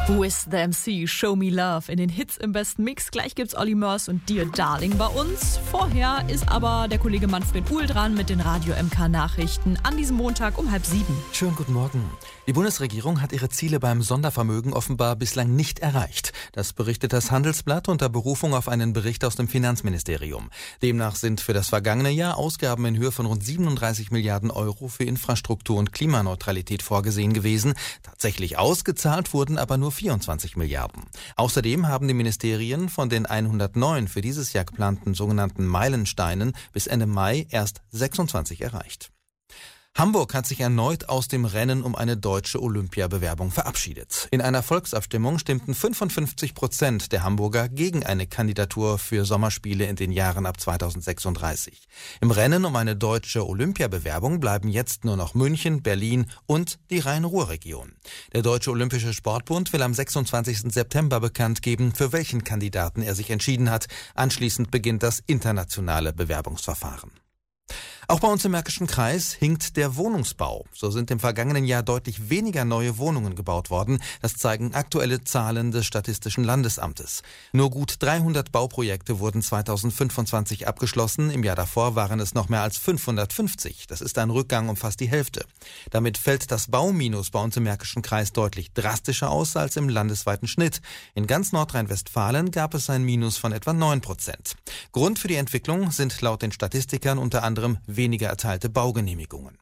Who is the MC? Show Me Love in den Hits im besten Mix. Gleich gibt's Olly Murs und Dear Darling bei uns. Vorher ist aber der Kollege Manfred Uhl dran mit den Radio MK Nachrichten an diesem Montag um 6:30. Schönen guten Morgen. Die Bundesregierung hat ihre Ziele beim Sondervermögen offenbar bislang nicht erreicht. Das berichtet das Handelsblatt unter Berufung auf einen Bericht aus dem Finanzministerium. Demnach sind für das vergangene Jahr Ausgaben in Höhe von rund 37 Milliarden Euro für Infrastruktur und Klimaneutralität vorgesehen gewesen. Tatsächlich ausgezahlt wurden aber nur 24 Milliarden. Außerdem haben die Ministerien von den 109 für dieses Jahr geplanten sogenannten Meilensteinen bis Ende Mai erst 26 erreicht. Hamburg hat sich erneut aus dem Rennen um eine deutsche Olympiabewerbung verabschiedet. In einer Volksabstimmung stimmten 55% der Hamburger gegen eine Kandidatur für Sommerspiele in den Jahren ab 2036. Im Rennen um eine deutsche Olympiabewerbung bleiben jetzt nur noch München, Berlin und die Rhein-Ruhr-Region. Der Deutsche Olympische Sportbund will am 26. September bekannt geben, für welchen Kandidaten er sich entschieden hat. Anschließend beginnt das internationale Bewerbungsverfahren. Auch bei uns im Märkischen Kreis hinkt der Wohnungsbau. So sind im vergangenen Jahr deutlich weniger neue Wohnungen gebaut worden. Das zeigen aktuelle Zahlen des Statistischen Landesamtes. Nur gut 300 Bauprojekte wurden 2025 abgeschlossen. Im Jahr davor waren es noch mehr als 550. Das ist ein Rückgang um fast die Hälfte. Damit fällt das Bauminus bei uns im Märkischen Kreis deutlich drastischer aus als im landesweiten Schnitt. In ganz Nordrhein-Westfalen gab es ein Minus von etwa 9%. Grund für die Entwicklung sind laut den Statistikern unter anderem weniger erteilte Baugenehmigungen.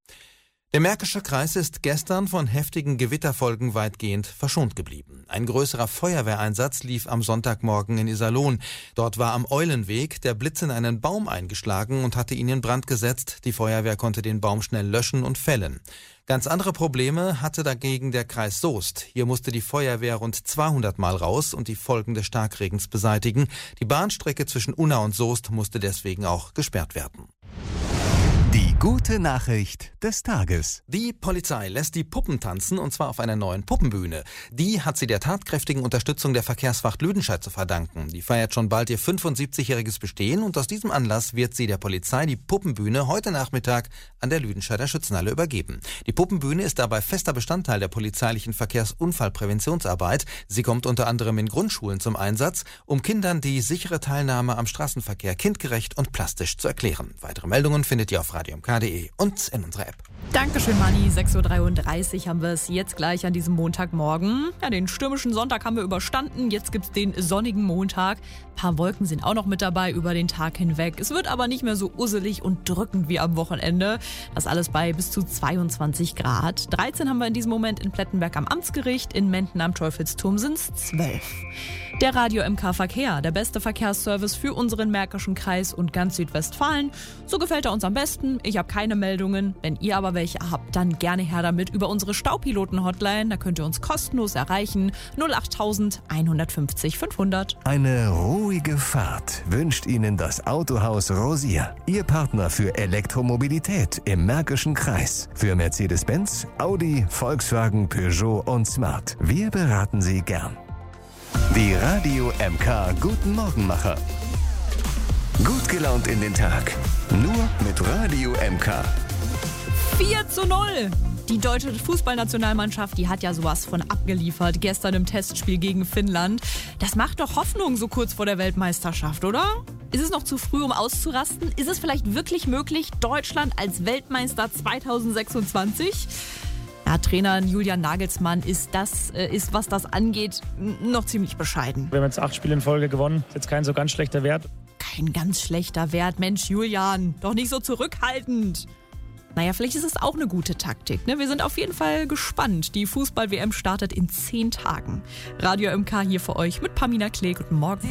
Der Märkische Kreis ist gestern von heftigen Gewitterfolgen weitgehend verschont geblieben. Ein größerer Feuerwehreinsatz lief am Sonntagmorgen in Iserlohn. Dort war am Eulenweg der Blitz in einen Baum eingeschlagen und hatte ihn in Brand gesetzt. Die Feuerwehr konnte den Baum schnell löschen und fällen. Ganz andere Probleme hatte dagegen der Kreis Soest. Hier musste die Feuerwehr rund 200 Mal raus und die Folgen des Starkregens beseitigen. Die Bahnstrecke zwischen Unna und Soest musste deswegen auch gesperrt werden. Die gute Nachricht des Tages. Die Polizei lässt die Puppen tanzen, und zwar auf einer neuen Puppenbühne. Die hat sie der tatkräftigen Unterstützung der Verkehrswacht Lüdenscheid zu verdanken. Die feiert schon bald ihr 75-jähriges Bestehen und aus diesem Anlass wird sie der Polizei die Puppenbühne heute Nachmittag an der Lüdenscheider Schützenhalle übergeben. Die Puppenbühne ist dabei fester Bestandteil der polizeilichen Verkehrsunfallpräventionsarbeit. Sie kommt unter anderem in Grundschulen zum Einsatz, um Kindern die sichere Teilnahme am Straßenverkehr kindgerecht und plastisch zu erklären. Weitere Meldungen findet ihr auf radiomk.de und in unserer App. Dankeschön, Manni. 6:33 Uhr haben wir es jetzt gleich an diesem Montagmorgen. Ja, den stürmischen Sonntag haben wir überstanden. Jetzt gibt's den sonnigen Montag. Ein paar Wolken sind auch noch mit dabei über den Tag hinweg. Es wird aber nicht mehr so usselig und drückend wie am Wochenende. Das alles bei bis zu 22 Grad. 13 haben wir in diesem Moment in Plettenberg am Amtsgericht. In Menden am Teufelsturm sind es 12. Der Radio MK Verkehr, der beste Verkehrsservice für unseren Märkischen Kreis und ganz Südwestfalen. So gefällt er uns am besten. Ich habe keine Meldungen. Wenn ihr aber welche habt, dann gerne her damit über unsere Staupiloten-Hotline. Da könnt ihr uns kostenlos erreichen. 08000 150 500. Eine ruhige Fahrt wünscht Ihnen das Autohaus Rosier. Ihr Partner für Elektromobilität im Märkischen Kreis. Für Mercedes-Benz, Audi, Volkswagen, Peugeot und Smart. Wir beraten Sie gern. Die Radio MK Guten Morgenmacher. Gut gelaunt in den Tag. Nur mit Radio MK. 4:0. Die deutsche Fußballnationalmannschaft, die hat ja sowas von abgeliefert. Gestern im Testspiel gegen Finnland. Das macht doch Hoffnung so kurz vor der Weltmeisterschaft, oder? Ist es noch zu früh, um auszurasten? Ist es vielleicht wirklich möglich, Deutschland als Weltmeister 2026? Ja, Trainer Julian Nagelsmann ist, was das angeht, noch ziemlich bescheiden. Wir haben jetzt 8 Spiele in Folge gewonnen. Ist jetzt kein so ganz schlechter Wert. Kein ganz schlechter Wert. Mensch, Julian, doch nicht so zurückhaltend. Naja, vielleicht ist es auch eine gute Taktik, ne? Wir sind auf jeden Fall gespannt. Die Fußball-WM startet in 10 Tagen. Radio MK hier für euch mit Pamina Klee. Guten Morgen.